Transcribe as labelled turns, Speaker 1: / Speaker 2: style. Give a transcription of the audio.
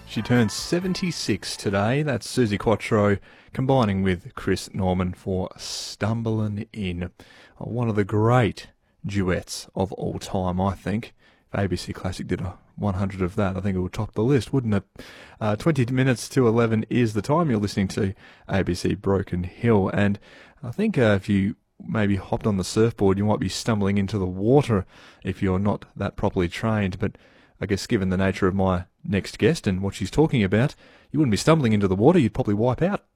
Speaker 1: She turns 76 today. That's Suzi Quatro combining with Chris Norman for Stumbling In. One of the great duets of all time, I think. If ABC Classic did a 100 of that, I think it would top the list, wouldn't it? 20 minutes to 11 is the time. You're listening to ABC Broken Hill. And I think if you maybe hopped on the surfboard, you might be stumbling into the water if you're not that properly trained. But I guess given the nature of my next guest and what she's talking about, you wouldn't be stumbling into the water, you'd probably wipe out.